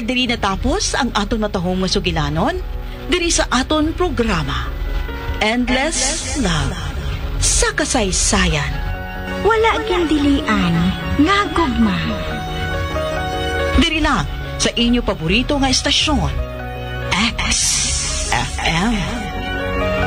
diri natapos ang aton matahong masugilanon diri sa aton programa Endless Love sa kasaysayan. Wala gyud dilian nga gugma. Diri lang sa inyo paborito nga estasyon, XFM.